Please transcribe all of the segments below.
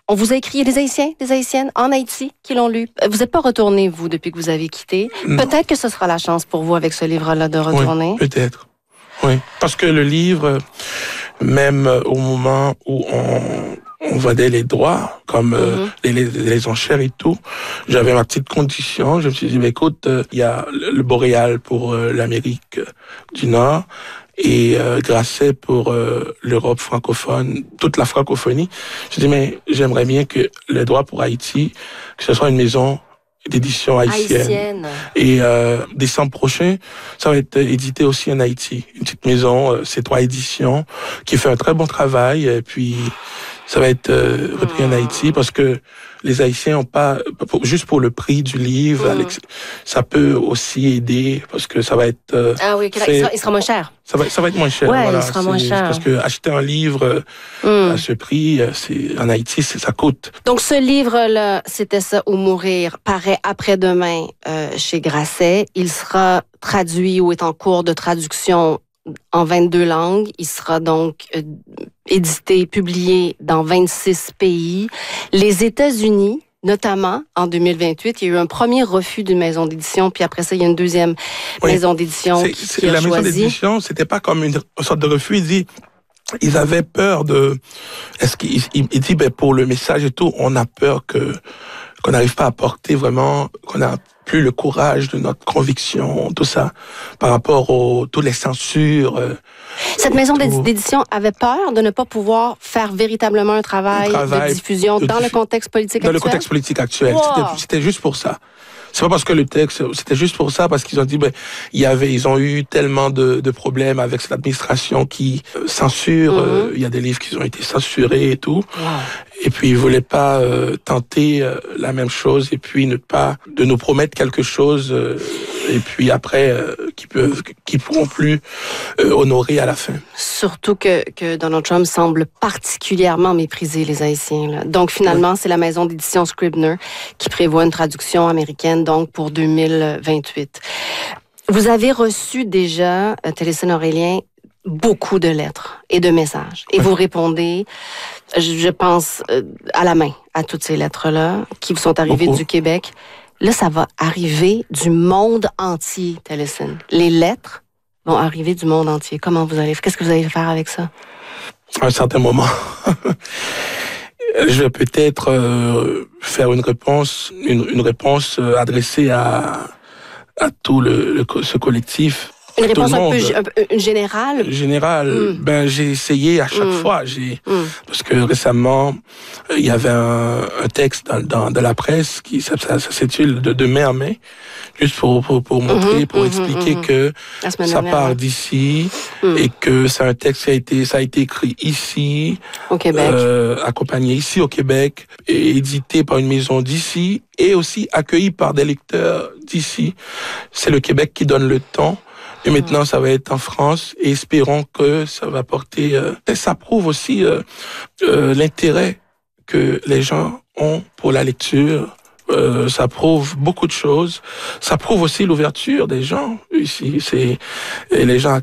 On vous a écrit, des Haïtiens, des Haïtiennes en Haïti qui l'ont lu. Vous n'êtes pas retourné, vous, depuis que vous avez quitté. Non. Peut-être que ce sera la chance pour vous avec ce livre-là de retourner. Oui, peut-être. Oui, parce que le livre, même au moment où on vendait les droits, comme les enchères et tout, j'avais ma petite condition. Je me suis dit, mais écoute, il y a le Boréal pour l'Amérique du Nord et Grasset pour l'Europe francophone, toute la francophonie. Je dis, mais j'aimerais bien que le droit pour Haïti, que ce soit une maison d'édition haïtienne. Et décembre prochain, ça va être édité aussi en Haïti. Une petite maison, C3 Éditions, qui fait un très bon travail. Et puis, ça va être repris en Haïti parce que les Haïtiens ont pas, juste pour le prix du livre, ça peut aussi aider parce que ça va être... il sera moins cher. Ça va être moins cher. Ouais, voilà. Il sera moins cher. Parce que acheter un livre à ce prix, en Haïti, ça coûte. Donc, ce livre-là, C'était ça ou mourir, paraît après-demain chez Grasset. Il sera traduit ou est en cours de traduction en 22 langues. Il sera donc édité, publié dans 26 pays. Les États-Unis, notamment, en 2028, il y a eu un premier refus d'une maison d'édition, puis après ça, il y a une deuxième maison d'édition qui a la choisi. maison d'édition, c'était pas comme une sorte de refus. Il dit, ils avaient peur de... Il dit, pour le message et tout, on a peur qu'on n'arrive pas à porter vraiment, qu'on n'a plus le courage de notre conviction, tout ça, par rapport toutes les censures. Cette maison d'édition avait peur de ne pas pouvoir faire véritablement un travail de diffusion dans le contexte politique actuel? Dans le contexte politique actuel. Wow. C'était juste pour ça. C'est pas parce que le texte, c'était juste pour ça, parce qu'ils ont dit, ils ont eu tellement de problèmes avec cette administration qui censure, il y a des livres qui ont été censurés et tout. Wow. Et puis, ils voulaient pas tenter la même chose et puis de nous promettre quelque chose et puis après, qui pourront plus honorer à la fin. Surtout que Donald Trump semble particulièrement mépriser les Haïtiens, là. Donc, finalement, c'est la maison d'édition Scribner qui prévoit une traduction américaine, donc, pour 2028. Vous avez reçu déjà, Télésine Aurélien, beaucoup de lettres et de messages. Et vous répondez, je pense, à la main à toutes ces lettres-là qui vous sont arrivées du Québec. Là, ça va arriver du monde entier, Télésine. Les lettres vont arriver du monde entier. Qu'est-ce que vous allez faire avec ça? À un certain moment, je vais peut-être faire une réponse adressée à tout ce collectif. Une réponse un peu générale? Générale. J'ai essayé à chaque fois. Parce que récemment, il y avait un texte dans la presse qui s'intitule de mai en mai, juste pour montrer, pour expliquer que ça part d'ici et que c'est un texte ça a été écrit ici, au Québec, accompagné ici au Québec et édité par une maison d'ici et aussi accueilli par des lecteurs d'ici. C'est le Québec qui donne le ton. Et maintenant, ça va être en France et espérons que ça va porter... ça prouve aussi l'intérêt que les gens ont pour la lecture. Ça prouve beaucoup de choses. Ça prouve aussi l'ouverture des gens ici. Et les gens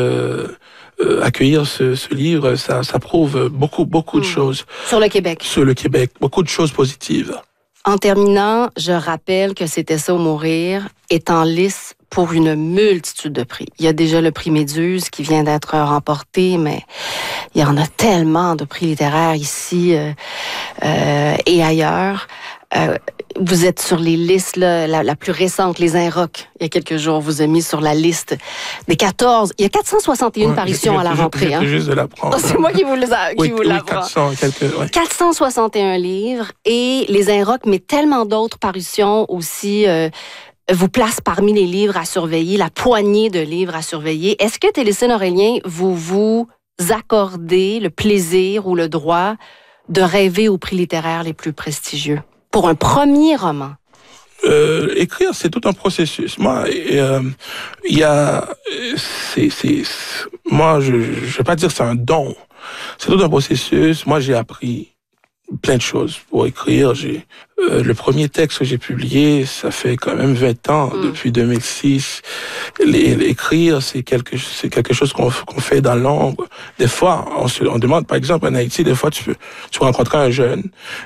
accueillir ce livre, ça prouve beaucoup de choses. Sur le Québec. Sur le Québec. Beaucoup de choses positives. En terminant, je rappelle que C'était ça ou mourir est en lice pour une multitude de prix. Il y a déjà le prix Méduse qui vient d'être remporté, mais il y en a tellement de prix littéraires ici et ailleurs. Vous êtes sur les listes, là, la plus récente, les Inrocks, il y a quelques jours, vous a mis sur la liste des 14. Il y a 461 parutions à la rentrée. Je juste de la prendre. C'est moi qui vous l'apprends. 461 livres et les Inrocks, mais tellement d'autres parutions aussi vous placent parmi les livres à surveiller, la poignée de livres à surveiller. Est-ce que, Télésine Aurélien, vous accordez le plaisir ou le droit de rêver aux prix littéraires les plus prestigieux? Pour un premier roman? Écrire, c'est tout un processus. Moi, moi, je vais pas dire que c'est un don. C'est tout un processus. Moi, j'ai appris plein de choses pour écrire. Le premier texte que j'ai publié, ça fait quand même 20 ans, depuis 2006. Écrire, c'est quelque chose qu'on fait dans l'ombre. Des fois, on demande, par exemple, en Haïti, des fois, tu rencontrer un jeune,